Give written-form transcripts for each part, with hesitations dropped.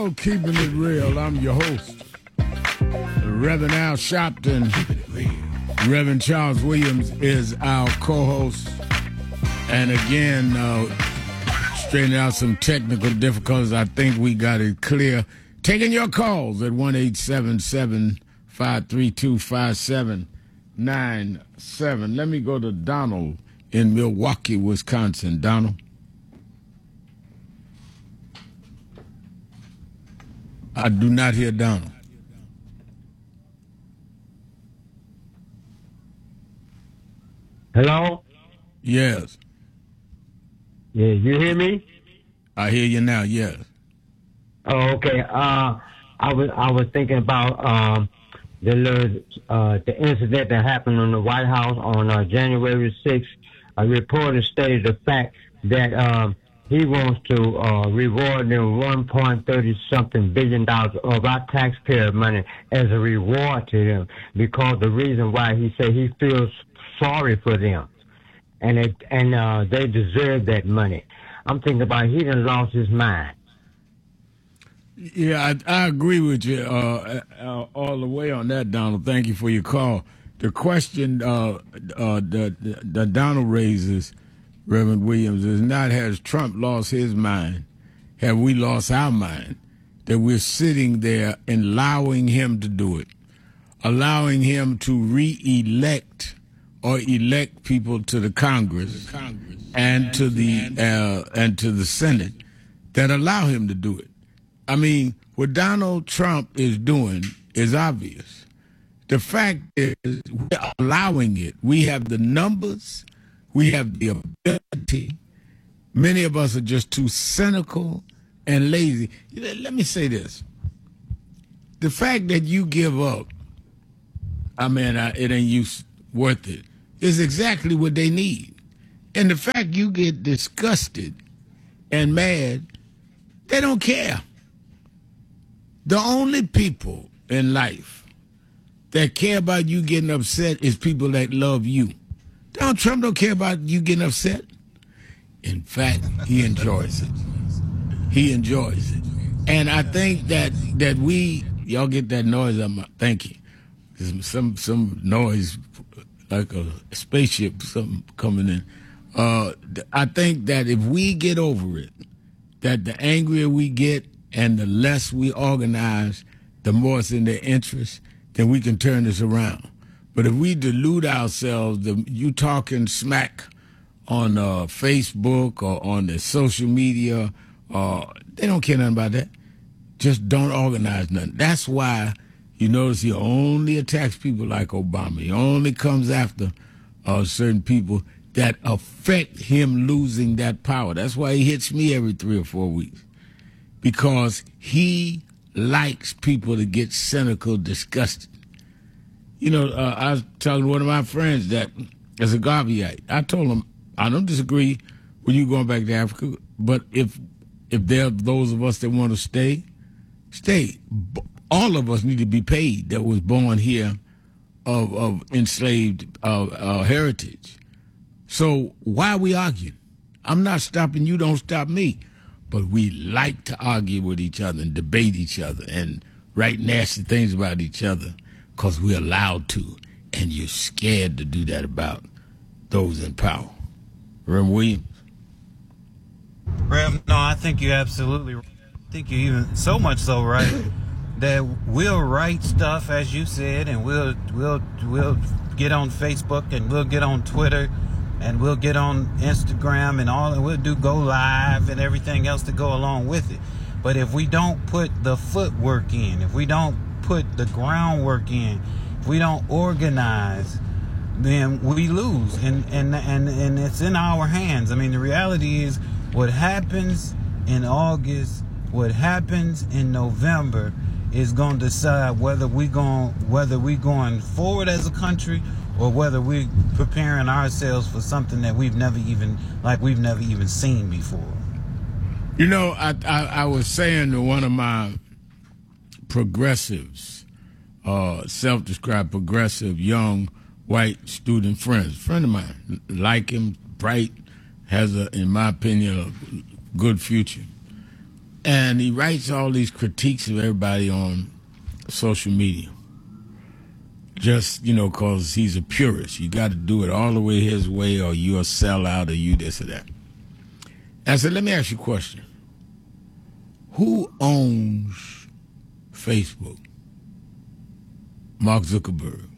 called Keeping It Real. I'm your host, Reverend Al Sharpton. Reverend Charles Williams is our co-host. And again, straightening out some technical difficulties. I think we got it clear. Taking your calls at 1-877-532-5797. Let me go to Donald in Milwaukee, Wisconsin. Donald. I do not hear Donald. Hello? Yes. Yeah, you hear me? I hear you now, yes. Oh, okay. I was thinking about the incident that happened in the White House on January 6th. A reporter stated the fact that he wants to reward them $1.30-something billion of our taxpayer money as a reward to them, because the reason why he said he feels sorry for them, and they deserve that money. I'm thinking about he done lost his mind. Yeah, I agree with you all the way on that, Donald. Thank you for your call. The question that Donald raises, Reverend Williams, is not has Trump lost his mind? Have we lost our mind? That we're sitting there and allowing him to do it, allowing him to re-elect or elect people to the Congress and to the Senate that allow him to do it. I mean, what Donald Trump is doing is obvious. The fact is, we're allowing it. We have the numbers. We have the ability. Many of us are just too cynical and lazy. Let me say this. The fact that you give up, it ain't worth it, is exactly what they need. And the fact you get disgusted and mad, they don't care. The only people in life that care about you getting upset is people that love you. Donald Trump don't care about you getting upset. In fact, he enjoys it. He enjoys it. And I think that y'all get that noise on my, thank you. Some noise like a spaceship, something coming in. I think that if we get over it, that the angrier we get and the less we organize, the more it's in their interest, then we can turn this around. But if we delude ourselves, you talking smack on Facebook or on the social media, they don't care nothing about that. Just don't organize nothing. That's why you notice he only attacks people like Obama. He only comes after certain people that affect him losing that power. That's why he hits me every 3 or 4 weeks. Because he likes people to get cynical, disgusted. You know, I was talking to one of my friends that is a Garveyite. I told him, I don't disagree with you going back to Africa, but if there are those of us that want to stay. All of us need to be paid that was born here of enslaved heritage. So why are we arguing? I'm not stopping you, don't stop me. But we like to argue with each other and debate each other and write nasty things about each other because we're allowed to, and you're scared to do that about those in power. Reverend Williams? Rev, no, I think you're absolutely right. I think you're even so much so right that we'll write stuff, as you said, and we'll get on Facebook and we'll get on Twitter and we'll get on Instagram and all, and we'll go live and everything else to go along with it. But if we don't put the footwork in, if we don't put the groundwork in, if we don't organize, then we lose. And it's in our hands. I mean, the reality is what happens in August, what happens in November is going to decide whether we going forward as a country or whether we're preparing ourselves for something that we've never even seen before. You know, I was saying to one of my progressives, self-described progressive, young, white student friends, a friend of mine, like him, bright, has, in my opinion, a good future. And he writes all these critiques of everybody on social media. Just, because he's a purist. You got to do it all the way his way, or you're a sellout, or you this or that. And I said, let me ask you a question. Who owns Facebook? Mark Zuckerberg.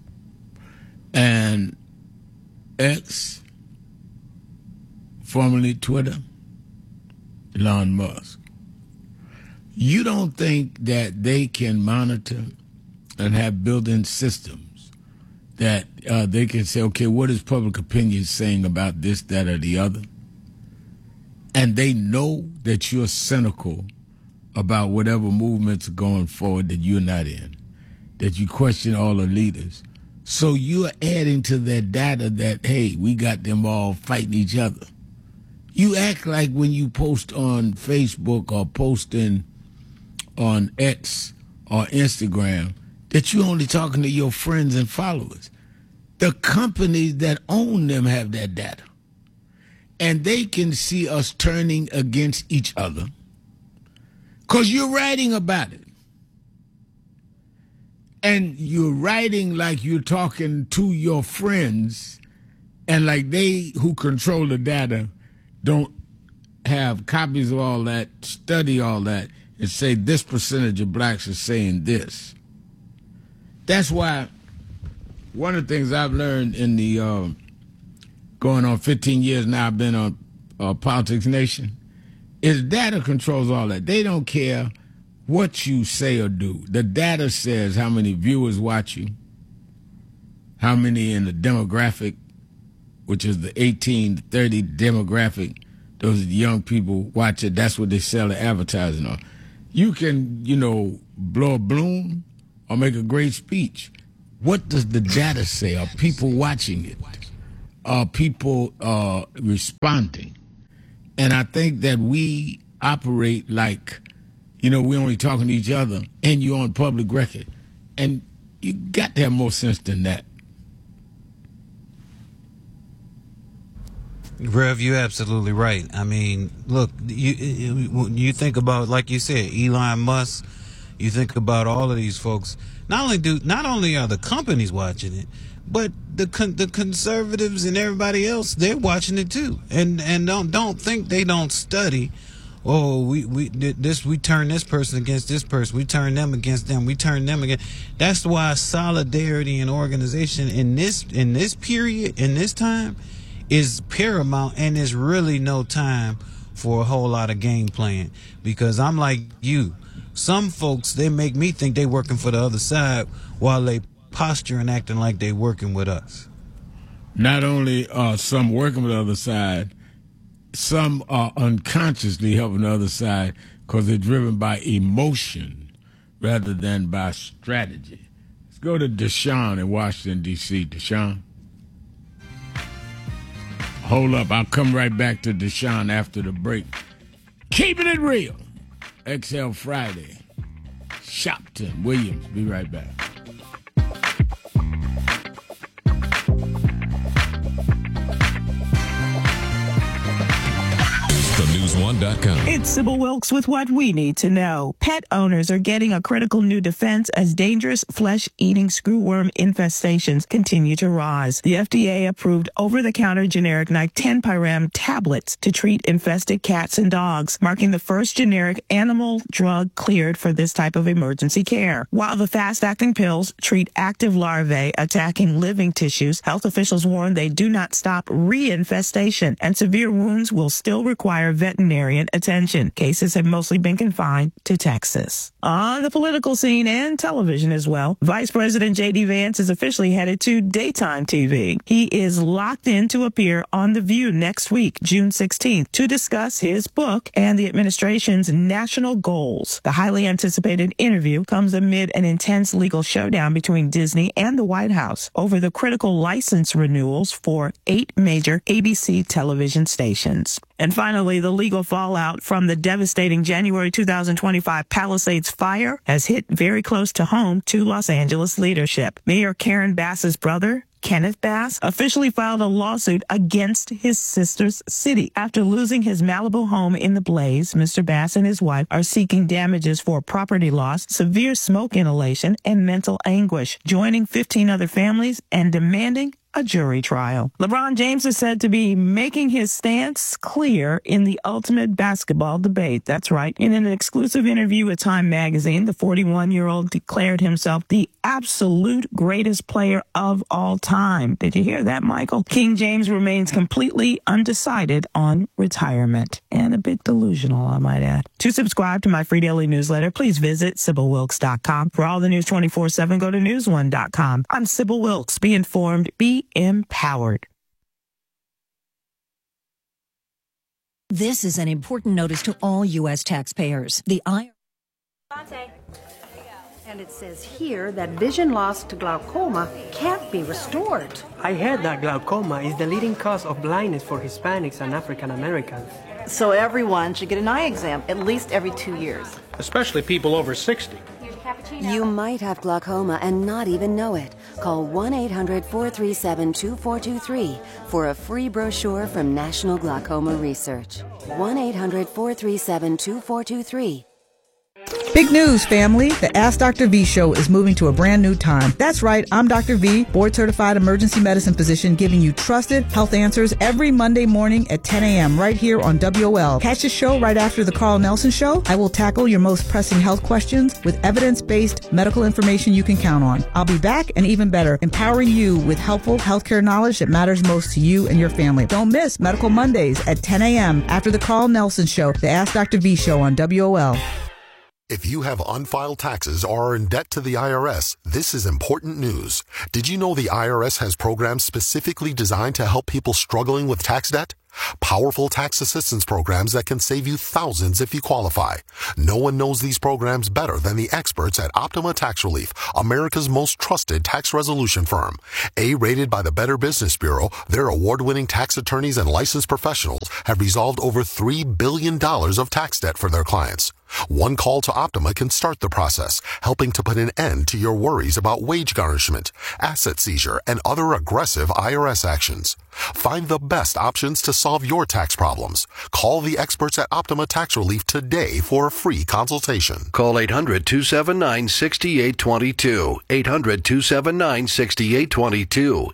And X, formerly Twitter, Elon Musk. You don't think that they can monitor and have built-in systems that they can say, okay, what is public opinion saying about this, that, or the other? And they know that you're cynical about whatever movements are going forward that you're not in, that you question all the leaders. So you're adding to their data that, hey, we got them all fighting each other. You act like when you post on Facebook or posting on X or Instagram that you're only talking to your friends and followers. The companies that own them have that data. And they can see us turning against each other because you're writing about it. And you're writing like you're talking to your friends, and like they who control the data don't have copies of all that, study all that, and say this percentage of blacks are saying this. That's why one of the things I've learned in the going on 15 years now I've been on Politics Nation is data controls all that. They don't care what you say or do. The data says how many viewers watch you, how many in the demographic, which is the 18 to 30 demographic, those are the young people watch it. That's what they sell the advertising on. You can, blow a balloon or make a great speech. What does the data say? Are people watching it? Are people responding? And I think that we operate like, we're only talking to each other and you're on public record. And you got to have more sense than that. Rev, you're absolutely right. I mean, look, you think about, like you said, Elon Musk, you think about all of these folks. Not only are the companies watching it, but the conservatives and everybody else, they're watching it too. And don't think they don't study. Oh, we turn this person against this person. We turn them against them. We turn them against. That's why solidarity and organization in this period, in this time, is paramount, and there's really no time for a whole lot of game playing. Because I'm like you. Some folks, they make me think they working for the other side while they posture and acting like they working with us. Not only are some working with the other side, some are unconsciously helping the other side because they're driven by emotion rather than by strategy. Let's go to Deshaun in Washington, D.C. Deshaun. Hold up. I'll come right back to Deshaun after the break. Keeping it real. XL Friday. Shopton Williams. Be right back. News1.com. It's Sybil Wilkes with what we need to know. Pet owners are getting a critical new defense as dangerous flesh-eating screwworm infestations continue to rise. The FDA approved over-the-counter generic Nitinpiram tablets to treat infested cats and dogs, marking the first generic animal drug cleared for this type of emergency care. While the fast-acting pills treat active larvae attacking living tissues, health officials warn they do not stop reinfestation, and severe wounds will still require veterinarian attention. Cases have mostly been confined to Texas. On the political scene and television as well, Vice President J.D. Vance is officially headed to daytime TV. He is locked in to appear on The View next week, June 16th, to discuss his book and the administration's national goals. The highly anticipated interview comes amid an intense legal showdown between Disney and the White House over the critical license renewals for 8 major ABC television stations. And finally, the legal fallout from the devastating January 2025 Palisades fire has hit very close to home to Los Angeles leadership. Mayor Karen Bass's brother, Kenneth Bass, officially filed a lawsuit against his sister's city. After losing his Malibu home in the blaze, Mr. Bass and his wife are seeking damages for property loss, severe smoke inhalation, and mental anguish, joining 15 other families and demanding a jury trial. LeBron James is said to be making his stance clear in the ultimate basketball debate. That's right. In an exclusive interview with Time magazine, the 41-year-old declared himself the absolute greatest player of all time. Did you hear that, Michael? King James remains completely undecided on retirement, and a bit delusional, I might add. To subscribe to my free daily newsletter, please visit SybylWilkes.com. For all the news 24/7, go to newsone.com. I'm Sybil Wilkes. Be informed, be empowered. This is an important notice to all U.S. taxpayers. The IRS. And it says here that vision loss to glaucoma can't be restored. I heard that glaucoma is the leading cause of blindness for Hispanics and African Americans. So everyone should get an eye exam at least every 2 years. Especially people over 60. You might have glaucoma and not even know it. Call 1-800-437-2423 for a free brochure from National Glaucoma Research. 1-800-437-2423. Big news, family. The Ask Dr. V show is moving to a brand new time. That's right. I'm Dr. V, board-certified emergency medicine physician, giving you trusted health answers every Monday morning at 10 a.m. right here on WOL. Catch the show right after the Carl Nelson Show. I will tackle your most pressing health questions with evidence-based medical information you can count on. I'll be back and even better, empowering you with helpful healthcare knowledge that matters most to you and your family. Don't miss Medical Mondays at 10 a.m. after the Carl Nelson Show, the Ask Dr. V show on WOL. If you have unfiled taxes or are in debt to the IRS, this is important news. Did you know the IRS has programs specifically designed to help people struggling with tax debt? Powerful tax assistance programs that can save you thousands if you qualify. No one knows these programs better than the experts at Optima Tax Relief, America's most trusted tax resolution firm. A-rated by the Better Business Bureau, their award-winning tax attorneys and licensed professionals have resolved over $3 billion of tax debt for their clients. One call to Optima can start the process, helping to put an end to your worries about wage garnishment, asset seizure, and other aggressive IRS actions. Find the best options to solve your tax problems. Call the experts at Optima Tax Relief today for a free consultation. Call 800-279-6822. 800-279-6822.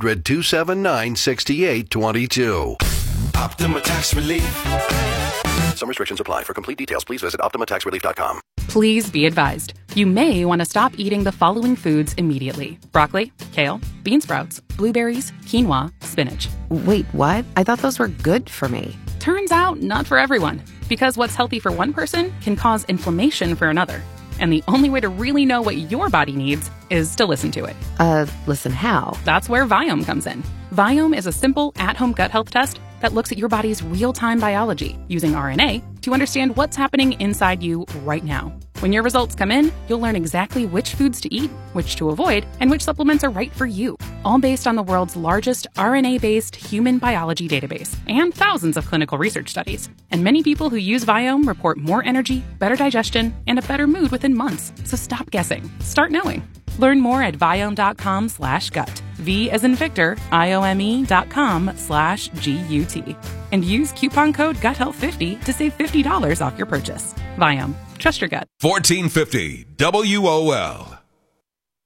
800-279-6822. Optima Tax Relief. Some restrictions apply. For complete details, please visit OptimaTaxRelief.com. Please be advised. You may want to stop eating the following foods immediately: broccoli, kale, bean sprouts, blueberries, quinoa, spinach. Wait, what? I thought those were good for me. Turns out, not for everyone. Because what's healthy for one person can cause inflammation for another. And the only way to really know what your body needs is to listen to it. Listen how? That's where Viome comes in. Viome is a simple at-home gut health test that looks at your body's real-time biology using RNA to understand what's happening inside you right now. When your results come in, you'll learn exactly which foods to eat, which to avoid, and which supplements are right for you, all based on the world's largest RNA-based human biology database and thousands of clinical research studies. And many people who use Viome report more energy, better digestion, and a better mood within months. So stop guessing. Start knowing. Learn more at Viome.com/gut. V as in Victor, IOME.com/GUT. And use coupon code GUTHEALTH50 to save $50 off your purchase. Viome. Trust your gut. 1450 WOL.